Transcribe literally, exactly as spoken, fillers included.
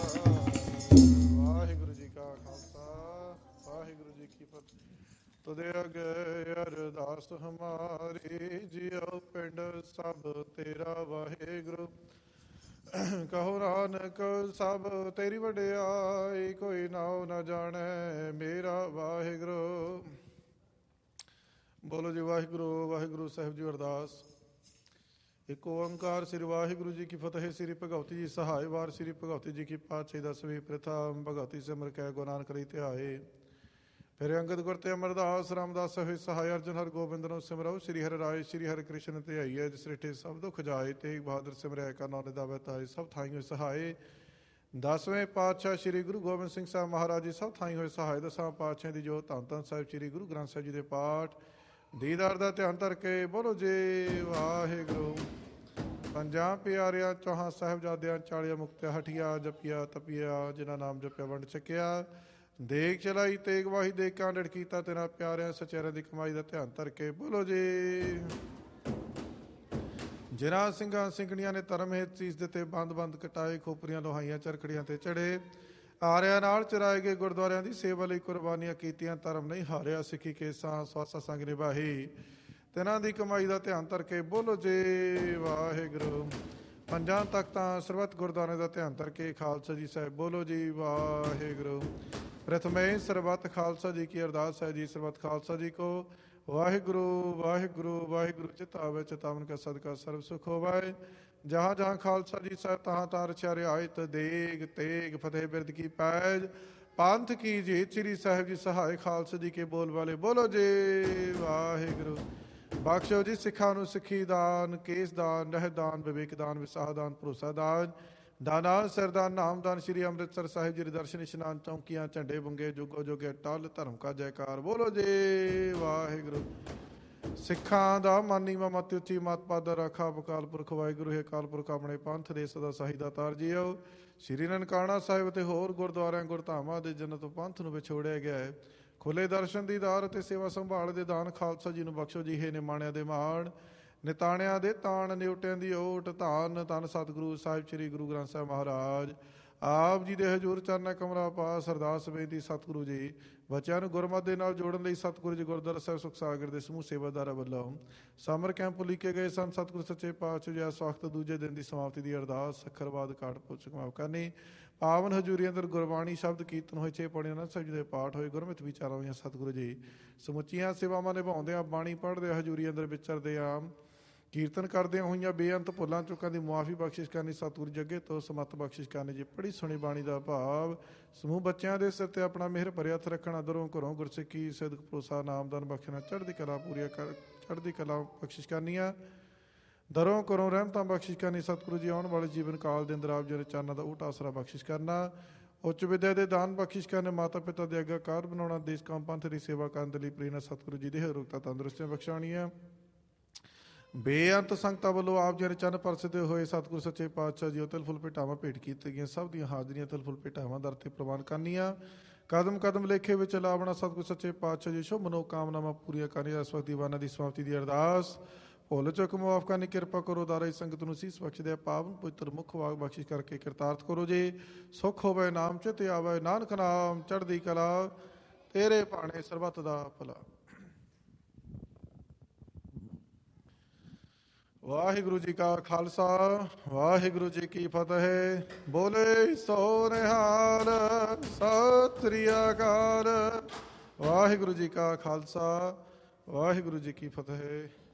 ਵਾਹਿਗੁਰੂ ਜੀ ਕਾ ਖਾਲਸਾ ਵਾਹਿਗੁਰੂ ਜੀ ਕੀ ਫਤਿਹ। ਤੁਦੇ ਅਗੇ ਅਰਦਾਸ ਹਮਾਰੀ, ਜਿਉ ਪਿੰਡ ਸਭ ਤੇਰਾ ਵਾਹਿਗੁਰੂ। ਕਹੋ ਨਾਨਕ ਸਭ ਤੇਰੀ ਵਡਿਆਈ, ਕੋਈ ਨਾਉ ਨਾ ਜਾਣੈ ਮੇਰਾ ਵਾਹਿਗੁਰੂ। ਬੋਲੋ ਜੀ ਵਾਹਿਗੁਰੂ ਵਾਹਿਗੁਰੂ ਸਾਹਿਬ ਜੀ। ਅਰਦਾਸ। ਇੱਕ ਓੰਕਾਰ ਸ੍ਰੀ ਵਾਹਿਗੁਰੂ ਜੀ ਕੀ ਫਤਿਹ। ਸ੍ਰੀ ਭਗਵਤੀ ਜੀ ਸਹਾਇ ਵਾਰ। ਸ੍ਰੀ ਭਗਵਤੀ ਜੀ ਕੀ ਪਾਤਸ਼ਾਹੀ ਦਸਵੀਂ ਪ੍ਰਥਮ ਭਗਵਤੀ ਸਿਮਰ ਕੈ ਗੁਰੂ ਨਾਨਕ ਲਈ ਧਿਆਏ। ਫਿਰ ਅੰਗਦ ਗੁਰ ਤੇ ਅਮਰਦਾਸ ਰਾਮਦਾਸ ਹੋਏ ਸਹਾਇ। ਅਰਜਨ ਹਰ ਗੋਬਿੰਦ ਨੂੰ ਸਿਮਰਉ। ਸ੍ਰੀ ਹਰਿ ਰਾਏ ਸ੍ਰੀ ਹਰਿ ਕ੍ਰਿਸ਼ਨ ਧਿਆਈਐ। ਜਿਸ ਰਿਠੇ ਸਭ ਦੁਖ ਜਾਏ, ਤੇਗ ਬਹਾਦਰ ਸਿਮਰਿਆ ਕਾ ਨਾਮ ਨਿਦਾਵੈ ਤਾਏ। ਸਭ ਥਾਈ ਹੋਏ ਸਹਾਏ। ਦਸਵੇਂ ਪਾਤਸ਼ਾਹ ਸ੍ਰੀ ਗੁਰੂ ਗੋਬਿੰਦ ਸਿੰਘ ਸਾਹਿਬ ਮਹਾਰਾਜ ਜੀ ਸਭ ਥਾਈ ਹੋਏ ਸਹਾਇ। ਦਸਾਂ ਪਾਤਸ਼ਾਹਾਂ ਦੀ ਜੋਤ ਧੰਨ ਧੰਨ ਸਾਹਿਬ ਸ੍ਰੀ ਗੁਰੂ ਗ੍ਰੰਥ ਸਾਹਿਬ ਜੀ ਦੇ ਪਾਠ ਦੀਦਾਰ ਦਾ ਧਿਆਨ ਧਰ ਕੇ ਬੋਲੋ ਜੀ ਵਾਹਿਗੁਰੂ। ਪੰਜਾਂ ਪਿਆਰਿਆਂ ਚੌਹਾਂ ਸਾਹਿਬਜ਼ਾਦਿਆਂ ਚਾਲੀਆਂ ਮੁਕਤਿਆ ਹਠੀਆਂ ਜਪੀਆ ਤਪੀਆ, ਜਿਨ੍ਹਾਂ ਨਾਮ ਜਪਿਆ ਵੰਡ ਛਕਿਆ। ਦੇਗ ਚਲਾਈ ਤੇਗ ਵਾਹੀ ਦੇਗ ਕਾਂਡੜ ਕੀਤਾ, ਤੇਰਾ ਪਿਆਰਿਆਂ ਸਚਿਆਰਿਆਂ ਦੀ ਕਮਾਈ ਦਾ ਧਿਆਨ ਧਰ ਕੇ ਬੋਲੋ ਜੀ। ਜਿਨ੍ਹਾਂ ਸਿੰਘਾਂ ਸਿੰਘਣੀਆਂ ਨੇ ਧਰਮ ਹੇਤ ਸੀਸ ਦਿੱਤੇ, ਬੰਦ ਬੰਦ ਕਟਾਏ, ਖੋਪਰੀਆਂ ਲੋਹਾਈਆਂ ਚਰਖੜੀਆਂ ਤੇ ਚੜੇ, ਆਰਿਆਂ ਨਾਲ ਚਰਾਏ ਗਏ ਗੁਰਦੁਆਰਿਆਂ ਦੀ ਸੇਵਾ ਲਈ ਕੁਰਬਾਨੀਆਂ ਕੀਤੀਆਂ, ਧਰਮ ਨਹੀਂ ਹਾਰਿਆ, ਸਿੱਖੀ ਕੇਸਾਂ ਸਵਾਸਾ ਸੰਗ ਨਿਭਾਹੀ, ਤਿਨਾਂ ਦੀ ਕਮਾਈ ਦਾ ਧਿਆਨ ਧਰ ਕੇ ਬੋਲੋ ਜੀ ਵਾਹਿਗੁਰੂ। ਪੰਜਾਂ ਤਖਤਾਂ ਸਰਬੱਤ ਗੁਰਦੁਆਰਿਆਂ ਦਾ ਧਿਆਨ ਧਰ ਕੇ ਖਾਲਸਾ ਜੀ ਸਾਹਿਬ ਬੋਲੋ ਜੀ ਵਾਹਿਗੁਰੂ। ਪ੍ਰਥਮੇ ਸਰਬੱਤ ਖਾਲਸਾ ਜੀ ਕੀ ਅਰਦਾਸ ਹੈ ਜੀ। ਸਰਬੱਤ ਖਾਲਸਾ ਜੀ ਕੋ ਵਾਹਿਗੁਰੂ ਵਾਹਿਗੁਰੂ ਵਾਹਿਗੁਰੂ। ਚਿਤਾਵੇ ਚਿਤਾਵਨ ਕਾ ਸਦਕਾ ਸਰਬ ਸੁਖ ਹੋਵੈ। ਜਹਾਂ ਜਹਾਂ ਖਾਲਸਾ ਜੀ ਸਾਹਿਬ ਤਹਾਂ ਤਹਾਂ ਰਚਿਆ ਰਿਆਇਤ, ਦੇਗ ਤੇਗ ਫਤਿਹ ਬਿਰਦ ਕੀ ਪੈਜ, ਪੰਥ ਕੀ ਜੀਤ। ਸ੍ਰੀ ਸਾਹਿਬ ਜੀ ਸਹਾਇ ਖਾਲਸਾ ਜੀ ਕੇ ਬੋਲ ਵਾਲੇ ਬੋਲੋ ਜੀ ਵਾਹਿਗੁਰੂ। ਬਖਸ਼ੋ ਜੀ ਸਿੱਖਾਂ ਨੂੰ ਸਿੱਖੀ ਦਾਨ, ਕੇਸ ਦਾਨ, ਨਹਿ ਦਾਨ, ਵਿਵੇਕ ਦਾਨ, ਵਿਸਾਹ ਦਾਨ, ਭਰੋਸਾ ਦਾਨ, ਦਾਨਾ ਸਰਦਾਨ, ਨਾਮਦਾਨ। ਸ੍ਰੀ ਅੰਮ੍ਰਿਤਸਰ ਸਾਹਿਬ ਜੀ ਦੇ ਦਰਸ਼ਨ ਇਸ਼ਨਾਨ, ਚੌਂਕੀਆਂ, ਝੰਡੇ ਬੁੰਗੇ, ਜੁਗੋ ਜੁਗੇ ਟਲ, ਧਰਮ ਕਾ ਜੈਕਾਰ ਬੋਲੋ ਜੀ ਵਾਹਿਗੁਰੂ। ਸਿੱਖਾਂ ਦਾ ਮਾਨੀ ਮਤ ਉੱਚੀ ਮਤ ਪਦ ਰਾਖਾ, ਅਕਾਲ ਪੁਰਖ ਵਾਹਿਗੁਰੂ ਹੈ। ਅਕਾਲ ਪੁਰਖ ਆਪਣੇ ਪੰਥ ਦੇ ਸਦਾ ਸਾਹੀ ਦਾ ਤਾਰ ਜੀਓ। ਸ੍ਰੀ ਨਨਕਾਣਾ ਸਾਹਿਬ ਅਤੇ ਹੋਰ ਗੁਰਦੁਆਰਿਆਂ ਗੁਰਧਾਮਾਂ ਦੇ ਜਨਤ ਪੰਥ ਨੂੰ ਵਿਛੋੜਿਆ ਗਿਆ ਹੈ। ਖੁੱਲੇ ਦਰਸ਼ਨ ਦੀਦਾਰ ਅਤੇ ਸੇਵਾ ਸੰਭਾਲ ਦੇ ਦਾਨ ਖਾਲਸਾ ਜੀ ਨੂੰ ਬਖਸ਼ੋ ਜੀ। ਹੈ ਨਿਮਾਣਿਆਂ ਦੇ ਮਾਣ, ਨਿਤਾਣਿਆਂ ਦੇ ਤਾਣ, ਨਿਉਟਿਆਂ ਦੀ ਓਟ, ਧੰਨ ਧੰਨ ਸਤਿਗੁਰੂ ਸਾਹਿਬ ਸ੍ਰੀ ਗੁਰੂ ਗ੍ਰੰਥ ਸਾਹਿਬ ਮਹਾਰਾਜ ਆਪ ਜੀ ਦੇ ਹਜ਼ੂਰ ਚਰਨਾ ਕਮਰਾ ਪਾਸ। ਅਰਦਾਸ ਬੇਨਤੀ ਸਤਿਗੁਰੂ ਜੀ ਬੱਚਿਆਂ ਨੂੰ ਗੁਰਮਤਿ ਦੇ ਨਾਲ ਜੋੜਨ ਲਈ ਸਤਿਗੁਰੂ ਜੀ ਗੁਰਦੁਆਰਾ ਸਾਹਿਬ ਸੁਖ ਸਾਗਰ ਦੇ ਸਮੂਹ ਸੇਵਾਦਾਰਾਂ ਵੱਲੋਂ ਸਮਰ ਕੈਂਪ ਲਿਖੇ ਗਏ ਸਨ। ਸਤਿਗੁਰੂ ਸੱਚੇ ਪਾਤਸ਼ਾਹ ਜੀ ਸਵਾਗਤ ਦੂਜੇ ਦਿਨ ਦੀ ਸਮਾਪਤੀ ਦੀ ਅਰਦਾਸ। ਸੱਖਰਵਾਦ ਕਾਟ ਪੁੱਛ ਕਮਾਵ ਕਰਨੀ। ਪਾਵਨ ਹਜ਼ੂਰੀ ਅੰਦਰ ਗੁਰਬਾਣੀ ਸ਼ਬਦ ਕੀਰਤਨ ਹੋਏ, ਛੇ ਪੌੜੀਆਂ ਨਾਲ ਸਾਹਿਬ ਜੀ ਦੇ ਪਾਠ ਹੋਏ, ਗੁਰਮਤਿ ਵਿਚਾਰਾਂ ਹੋਈਆਂ। ਸਤਿਗੁਰੂ ਜੀ ਸਮੁੱਚੀਆਂ ਸੇਵਾਵਾਂ ਨਿਭਾਉਂਦੇ ਆ, ਬਾਣੀ ਪੜ੍ਹਦੇ ਆ, ਹਜ਼ੂਰੀ ਅੰਦਰ ਵਿਚਰਦੇ ਆ, ਕੀਰਤਨ ਕਰਦਿਆਂ ਹੋਈਆਂ ਬੇਅੰਤ ਭੁੱਲਾਂ ਚੁੱਕਾਂ ਦੀ ਮੁਆਫੀ ਬਖਸ਼ਿਸ਼ ਕਰਨੀ। ਸਤਿਗੁਰੂ ਜੀ ਅੱਗੇ ਤੋਂ ਸਮੱਤ ਬਖਸ਼ਿਸ਼ ਕਰਨੀ ਜੀ। ਪੜ੍ਹੀ ਸੁਣੀ ਬਾਣੀ ਦਾ ਭਾਵ ਸਮੂਹ ਬੱਚਿਆਂ ਦੇ ਸਿਰ ਤੇ ਆਪਣਾ ਮਿਹਰ ਭਰਿਆ ਹੱਥ ਰੱਖਣਾ। ਦਰੋਂ ਘਰੋਂ ਗੁਰਸਿੱਖੀ ਸਿਦਕ ਭਰੋਸਾ ਨਾਮਦਾਨ ਬਖਸ਼ਣਾ। ਚੜ੍ਹਦੀ ਕਲਾ ਪੂਰੀਆਂ ਕਰ ਚੜ੍ਹਦੀ ਕਲਾ ਬਖਸ਼ਿਸ਼ ਕਰਨੀਆਂ। ਦਰੋਂ ਘਰੋਂ ਰਹਿਮਤਾਂ ਬਖਸ਼ਿਸ਼ ਕਰਨੀ। ਸਤਿਗੁਰੂ ਜੀ ਆਉਣ ਵਾਲੇ ਜੀਵਨ ਕਾਲ ਦੇ ਅੰਦਰ ਆਪ ਜੀ ਦੇ ਚਰਨਾਂ ਦਾ ਊਟ ਆਸਰਾ ਬਖਸ਼ਿਸ਼ ਕਰਨਾ। ਉੱਚ ਵਿਦਿਆ ਦੇ ਦਾਨ ਬਖਸ਼ਿਸ਼ ਕਰਨੇ। ਮਾਤਾ ਪਿਤਾ ਦੇ ਆਗਿਆਕਾਰ ਬਣਾਉਣਾ। ਦੇਸ਼ ਕੌਮ ਪੰਥ ਦੀ ਸੇਵਾ ਕਰਨ ਦੇ ਲਈ ਪ੍ਰੇਰਨਾ। ਸਤਿਗੁਰੂ ਜੀ ਦੇ ਰੁਕਤਾ ਤੰਦਰੁਸਤੀਆਂ ਬਖਸ਼ਾਉਣੀਆਂ। ਬੇਅੰਤ ਸੰਗਤਾਂ ਵੱਲੋਂ ਆਪ ਜੀ ਦੇ ਚਰਨ ਪਰਸਦੇ ਹੋਏ ਸਤਿਗੁਰੂ ਸੱਚੇ ਪਾਤਸ਼ਾਹ ਜੀ ਤਿਲ ਫੁੱਲ ਭੇਟਾਵਾਂ ਭੇਟ ਕੀਤੀਆਂ ਗਈਆਂ। ਸਭ ਦੀਆਂ ਹਾਜ਼ਰੀਆਂ ਤਿਲ ਫੁੱਲ ਭੇਟਾਵਾਂ ਦਰ ਤੇ ਪ੍ਰਵਾਨ ਕਰਨੀਆਂ। ਕਦਮ ਕਦਮ ਲੇਖੇ ਵਿੱਚ ਲਾਵਣਾ। ਸਤਿਗੁਰੂ ਸੱਚੇ ਪਾਤਸ਼ਾਹ ਜੀ ਸ਼ੁਭ ਮਨੋਕਾਮਨਾਵਾਂ ਪੂਰੀਆਂ ਕਰਨੀਆਂ। ਇਸ ਵਕਤ ਦੀਵਾਨਾਂ ਦੀ ਸਮਾਪਤੀ ਦੀ ਅਰਦਾਸ। ਭੁੱਲ ਚੁੱਕ ਮੁਆਫ ਕਰਨੀ। ਕਿਰਪਾ ਕਰੋ ਦਾਰਾ ਸੰਗਤ ਨੂੰ ਸੀਸ ਬਖਸ਼ਦੇ। ਪਾਵਨ ਪਵਿੱਤਰ ਮੁੱਖ ਵਾਗ ਬਖਸ਼ਿਸ਼ ਕਰਕੇ ਕਿਰਤਾਰਥ ਕਰੋ ਜੀ। ਸੁੱਖ ਹੋਵੇ ਨਾਮ ਚਿਤ ਆਵੇ, ਨਾਨਕ ਨਾਮ ਚੜ੍ਹਦੀ ਕਲਾ, ਤੇਰੇ ਭਾਣੇ ਸਰਬੱਤ ਦਾ ਭਲਾ। ਵਾਹਿਗੁਰੂ ਜੀ ਕਾ ਖਾਲਸਾ ਵਾਹਿਗੁਰੂ ਜੀ ਕੀ ਫਤਿਹ। ਬੋਲੇ ਸੋ ਨਿਹਾਲ ਸਤਿ ਸ੍ਰੀ ਅਕਾਲ। ਵਾਹਿਗੁਰੂ ਜੀ ਕਾ ਖਾਲਸਾ ਵਾਹਿਗੁਰੂ ਜੀ ਕੀ ਫਤਿਹ।